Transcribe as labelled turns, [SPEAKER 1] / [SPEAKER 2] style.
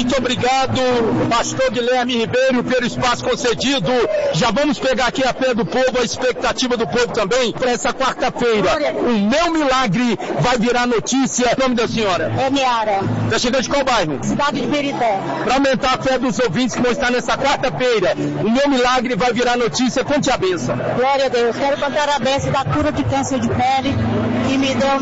[SPEAKER 1] Muito obrigado, pastor Guilherme Ribeiro, pelo espaço concedido. Já vamos pegar aqui a fé do povo, a expectativa do povo também para essa quarta-feira. O meu milagre vai virar notícia. O nome da senhora?
[SPEAKER 2] É Meara.
[SPEAKER 1] Está chegando de qual bairro?
[SPEAKER 2] Cidade de Perité.
[SPEAKER 1] Para aumentar a fé dos ouvintes que vão estar nessa quarta-feira, o meu milagre vai virar notícia. Conte a bênção.
[SPEAKER 2] Glória a Deus. Quero contar a bênção da cura de câncer de pele que me deu